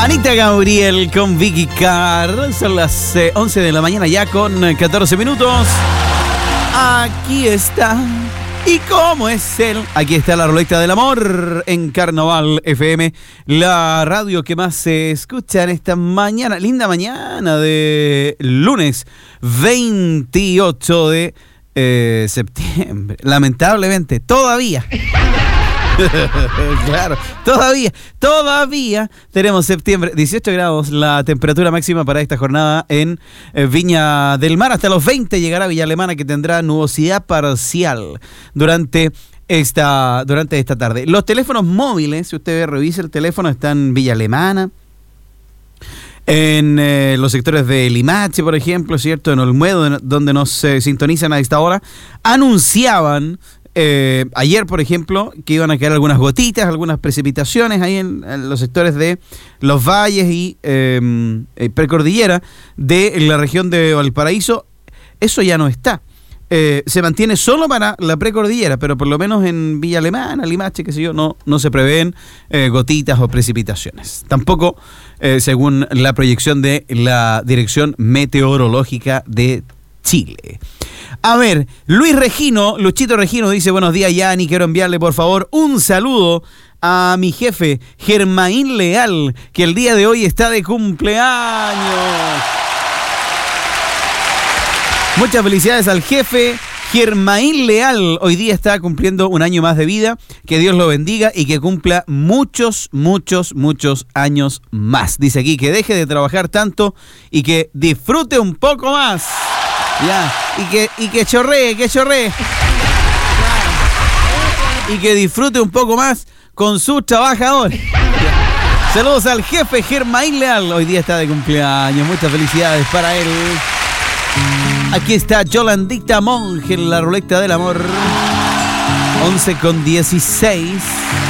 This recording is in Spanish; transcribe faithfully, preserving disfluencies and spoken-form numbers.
Anita Gabriel con Vicky Carr. Son las eh, once de la mañana ya con catorce minutos. Aquí está. ¿Y cómo es él? Aquí está la Ruleta del Amor en Carnaval F M, la radio que más se escucha en esta mañana, linda mañana de lunes veintiocho de eh, septiembre. Lamentablemente, todavía. Claro, todavía, todavía tenemos septiembre, dieciocho grados la temperatura máxima para esta jornada en eh, Viña del Mar. Hasta los veinte llegará Villa Alemana, que tendrá nubosidad parcial durante esta, durante esta tarde. Los teléfonos móviles, si usted revisa el teléfono, están en Villa Alemana, en eh, los sectores de Limache, por ejemplo, ¿cierto? En Olmuedo, donde nos eh, sintonizan a esta hora, anunciaban Eh, ayer, por ejemplo, que iban a caer algunas gotitas, algunas precipitaciones ahí en, en los sectores de los valles y eh, eh, precordillera de la región de Valparaíso. Eso ya no está. Eh, se mantiene solo para la precordillera, pero por lo menos en Villa Alemana, Limache, qué sé yo, no, no se prevén eh, gotitas o precipitaciones. Tampoco eh, según la proyección de la Dirección Meteorológica de Chile. A ver, Luis Regino, Luchito Regino dice: buenos días, Yani, quiero enviarle por favor un saludo a mi jefe, Germain Leal, que el día de hoy está de cumpleaños. Muchas felicidades al jefe Germain Leal, hoy día está cumpliendo un año más de vida, que Dios lo bendiga y que cumpla muchos, muchos, muchos años más. Dice aquí que deje de trabajar tanto y que disfrute un poco más. Ya, y que, y que chorree, que chorree. Y que disfrute un poco más con sus trabajadores. Saludos al jefe Germain Leal, hoy día está de cumpleaños, muchas felicidades para él. Aquí está Yolandita Monge en la Ruleta del Amor, once con dieciséis.